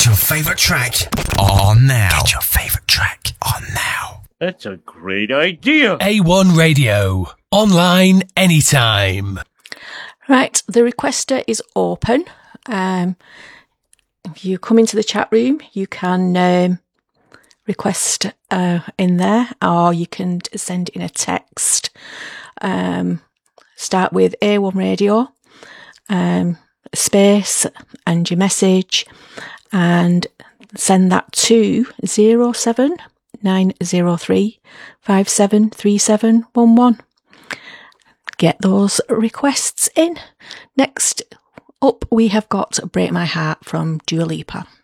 Get your favourite track on now. Get your favourite track on now. That's a great idea. A1 Radio. Online anytime. Right, the requester is open. If you come into the chat room, you can request in there, or you can send in a text. Start with A1 Radio, space and your message, and send that to 07903 573711. Get those requests in. Next up, we have got Break My Heart from Dua Lipa.